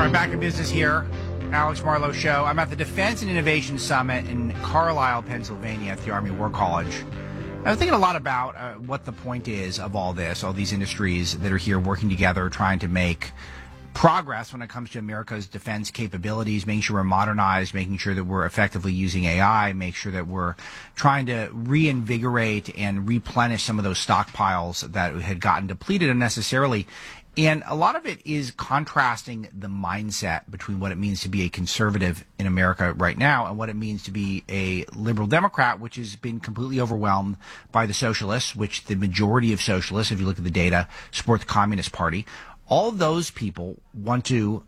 right, back in business here. Alex Marlowe Show. I'm at the Defense and Innovation Summit in Carlisle, Pennsylvania at the Army War College. I was thinking a lot about what the point is of all this, all these industries that are here working together, trying to make progress when it comes to America's defense capabilities, making sure we're modernized, making sure that we're effectively using AI, make sure that we're trying to reinvigorate and replenish some of those stockpiles that had gotten depleted unnecessarily. And a lot of it is contrasting the mindset between what it means to be a conservative in America right now and what it means to be a liberal Democrat, which has been completely overwhelmed by the socialists, which the majority of socialists, if you look at the data, support the Communist Party. All of those people want to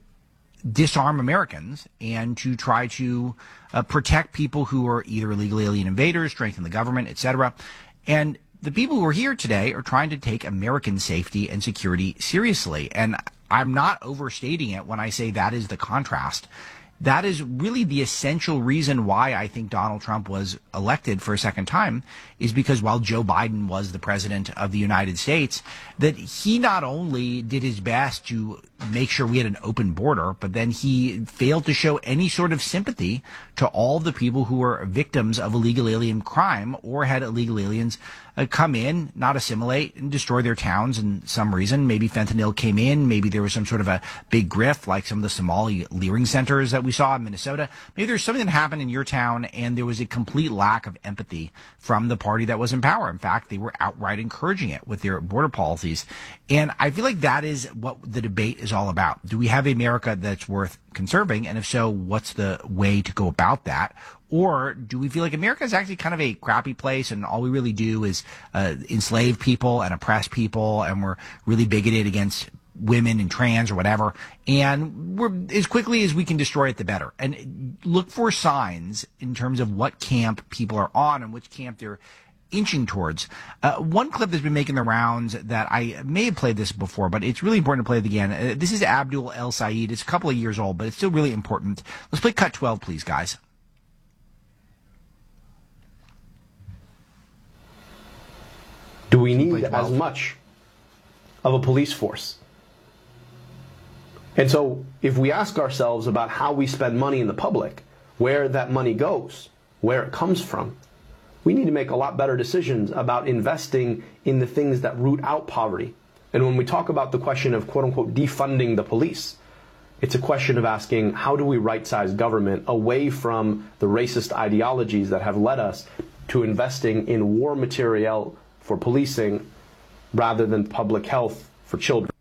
disarm Americans and to try to protect people who are either illegal alien invaders, strengthen the government, etc. And the people who are here today are trying to take American safety and security seriously. And I'm not overstating it when I say that is the contrast. That is really the essential reason why I think Donald Trump was elected for a second time, is because while Joe Biden was the president of the United States, that he not only did his best to make sure we had an open border, but then he failed to show any sort of sympathy to all the people who were victims of illegal alien crime or had illegal aliens come in, not assimilate, and destroy their towns in some reason. Maybe fentanyl came in. Maybe there was some sort of a big grift like some of the Somali leering centers that we saw in Minnesota. Maybe there's something that happened in your town and there was a complete lack of empathy from the party that was in power. In fact, they were outright encouraging it with their border policies. And I feel like that is what the debate is all about. Do we have America that's worth conserving? And if so, what's the way to go about that? Or do we feel like America is actually kind of a crappy place and all we really do is enslave people and oppress people, and we're really bigoted against women and trans or whatever, and we're as quickly as we can destroy it, the better. And look for signs in terms of what camp people are on and which camp they're inching towards. One clip that's been making the rounds that I may have played this before, but it's really important to play it again. This is Abdul El Sayed. It's a couple of years old, but it's still really important. Let's play cut 12, please, guys. Do we need as much of a police force? And so if we ask ourselves about how we spend money in the public, where that money goes, where it comes from, we need to make a lot better decisions about investing in the things that root out poverty. And when we talk about the question of quote-unquote defunding the police, it's a question of asking, how do we right-size government away from the racist ideologies that have led us to investing in war materiel for policing rather than public health for children?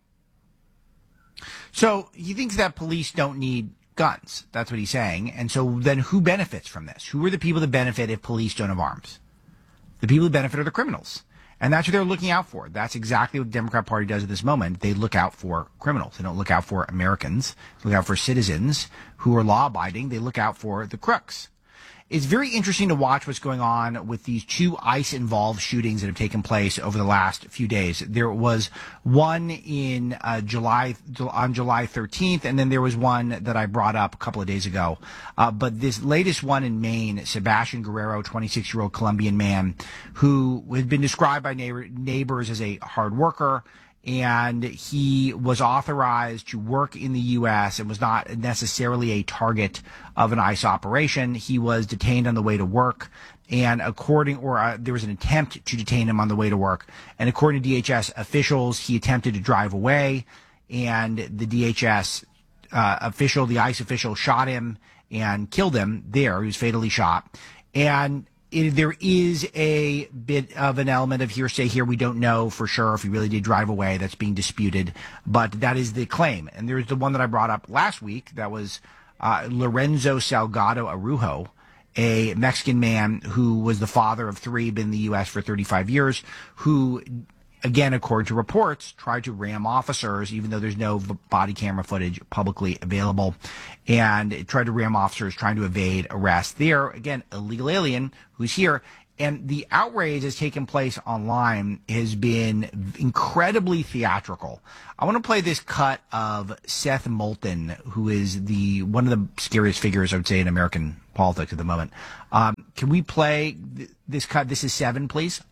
So he thinks that police don't need guns. That's what he's saying. And so then who benefits from this? Who are the people that benefit if police don't have arms? The people who benefit are the criminals. And that's what they're looking out for. That's exactly what the Democrat Party does at this moment. They look out for criminals. They don't look out for Americans. They look out for citizens who are law-abiding. They look out for the crooks. It's very interesting to watch what's going on with these two ICE-involved shootings that have taken place over the last few days. There was one in on July 13th, and then there was one that I brought up a couple of days ago. But this latest one in Maine, Sebastian Guerrero, 26-year-old Colombian man, who had been described by neighbors as a hard worker, and he was authorized to work in the U.S. and was not necessarily a target of an ICE operation. He was detained on the way to work, and there was an attempt to detain him on the way to work. And according to DHS officials, he attempted to drive away, and the DHS the ICE official shot him and killed him there. He was fatally shot. And there is a bit of an element of hearsay here. We don't know for sure if he really did drive away. That's being disputed, but that is the claim. And there's the one that I brought up last week. That was Lorenzo Salgado Arujo, a Mexican man who was the father of three, been in the U.S. for 35 years, who, again, according to reports, tried to ram officers, even though there's no body camera footage publicly available, and tried to ram officers trying to evade arrest. There, again, illegal alien who's here. And the outrage that's taken place online has been incredibly theatrical. I want to play this cut of Seth Moulton, who is one of the scariest figures, I would say, in American politics at the moment. Can we play this cut? This is 7, please.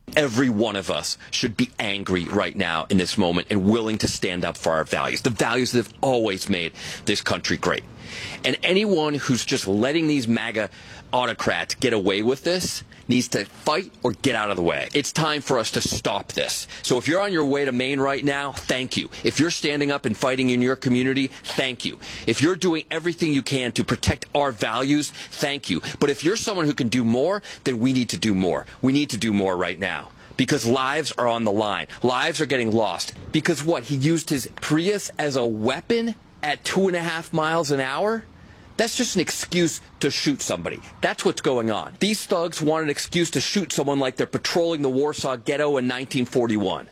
Every one of us should be angry right now in this moment and willing to stand up for our values, the values that have always made this country great. And anyone who's just letting these MAGA autocrats get away with this needs to fight or get out of the way. It's time for us to stop this. So if you're on your way to Maine right now, thank you. If you're standing up and fighting in your community, thank you. If you're doing everything you can to protect our values, thank you. But if you're someone who can do more, then we need to do more. We need to do more right now. Because lives are on the line. Lives are getting lost. Because what? He used his Prius as a weapon at 2.5 miles an hour? That's just an excuse to shoot somebody. That's what's going on. These thugs want an excuse to shoot someone like they're patrolling the Warsaw Ghetto in 1941.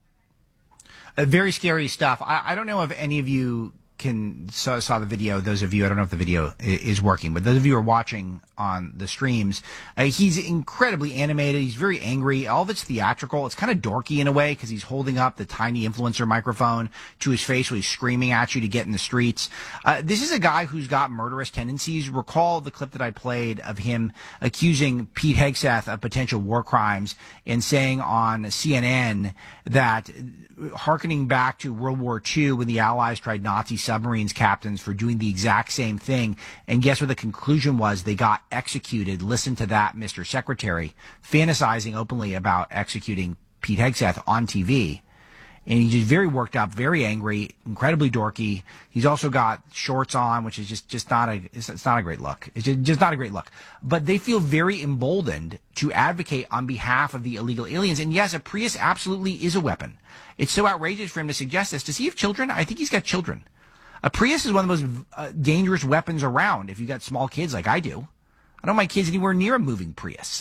Very scary stuff. I don't know if any of you saw the video. Those of you, I don't know if the video is working, but those of you who are watching on the streams, he's incredibly animated. He's very angry. All of it's theatrical. It's kind of dorky in a way because he's holding up the tiny influencer microphone to his face while he's screaming at you to get in the streets. This is a guy who's got murderous tendencies. Recall the clip that I played of him accusing Pete Hegseth of potential war crimes and saying on CNN that hearkening back to World War II when the Allies tried Nazi submarines captains for doing the exact same thing. And guess what the conclusion was? They got executed. Listen to that, Mr. Secretary, fantasizing openly about executing Pete Hegseth on TV. And he's just very worked up, very angry, incredibly dorky. He's also got shorts on, which is just not it's not a great look. It's just not a great look. But they feel very emboldened to advocate on behalf of the illegal aliens. And yes, a Prius absolutely is a weapon. It's so outrageous for him to suggest this. Does he have children? I think he's got children. A Prius is one of the most dangerous weapons around if you've got small kids like I do. I don't want my kids anywhere near a moving Prius.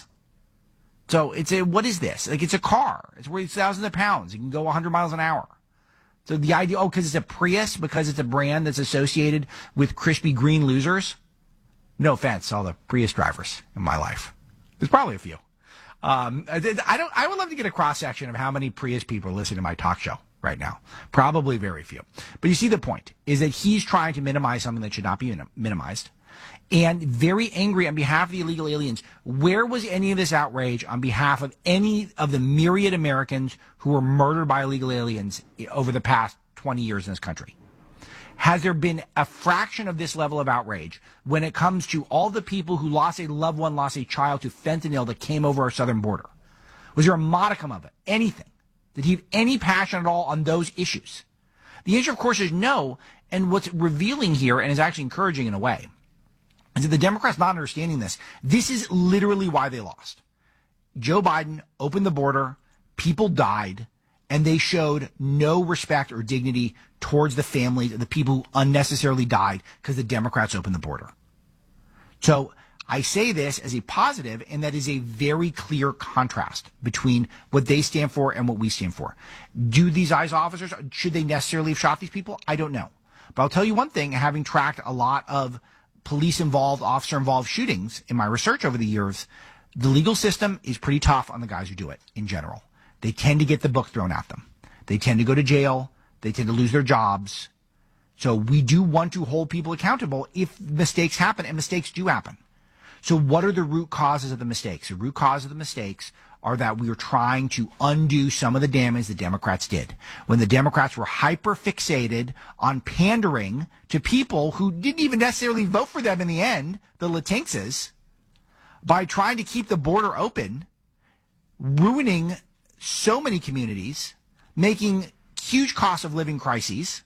So what is this? Like, it's a car. It's worth thousands of pounds. It can go 100 miles an hour. So the idea, because it's a Prius, because it's a brand that's associated with crispy green losers. No offense, all the Prius drivers in my life. There's probably a few. I would love to get a cross section of how many Prius people are listening to my talk show right now. Probably very few. But you see the point is that he's trying to minimize something that should not be minimized. And very angry on behalf of the illegal aliens. Where was any of this outrage on behalf of any of the myriad Americans who were murdered by illegal aliens over the past 20 years in this country? Has there been a fraction of this level of outrage when it comes to all the people who lost a loved one, lost a child to fentanyl that came over our southern border? Was there a modicum of it? Anything? Did he have any passion at all on those issues? The answer, of course, is no. And what's revealing here, and is actually encouraging in a way, is that the Democrats not understanding this. This is literally why they lost. Joe Biden opened the border, people died, and they showed no respect or dignity towards the families of the people who unnecessarily died because the Democrats opened the border. So I say this as a positive, and that is a very clear contrast between what they stand for and what we stand for. Do these ICE officers, should they necessarily have shot these people? I don't know. But I'll tell you one thing, having tracked a lot of police-involved, officer-involved shootings in my research over the years, the legal system is pretty tough on the guys who do it in general. They tend to get the book thrown at them. They tend to go to jail. They tend to lose their jobs. So we do want to hold people accountable if mistakes happen, and mistakes do happen. So what are the root causes of the mistakes? The root cause of the mistakes are that we were trying to undo some of the damage the Democrats did. When the Democrats were hyper-fixated on pandering to people who didn't even necessarily vote for them in the end, the Latinkses, by trying to keep the border open, ruining so many communities, making huge cost of living crises,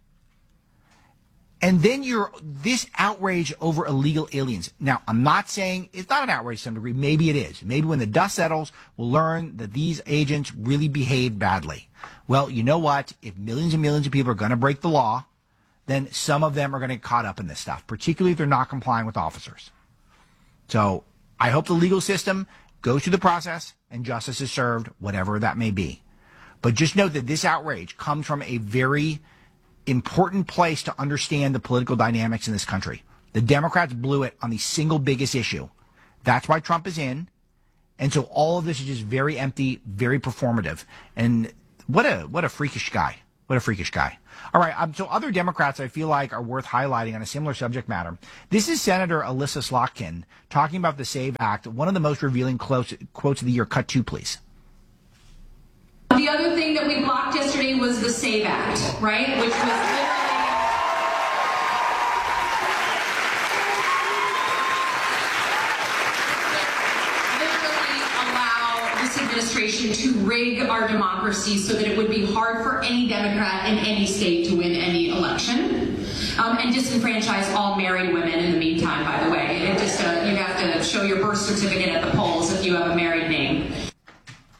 and then this outrage over illegal aliens. Now, I'm not saying it's not an outrage to some degree. Maybe it is. Maybe when the dust settles, we'll learn that these agents really behaved badly. Well, you know what? If millions and millions of people are going to break the law, then some of them are going to get caught up in this stuff, particularly if they're not complying with officers. So I hope the legal system goes through the process and justice is served, whatever that may be. But just note that this outrage comes from a very important place to understand the political dynamics in this country. The Democrats blew it on the single biggest issue. That's why Trump is in. And so all of this is just very empty, very performative. And what a freakish guy. What a freakish guy. All right. So other Democrats I feel like are worth highlighting on a similar subject matter. This is Senator Elissa Slotkin talking about the SAVE Act. One of the most revealing quotes of the year. Cut 2, please. The other thing that we blocked yesterday was the SAVE Act, right? Which was administration to rig our democracy so that it would be hard for any Democrat in any state to win any election, and disenfranchise all married women in the meantime, by the way. It just, you have to show your birth certificate at the polls if you have a married name.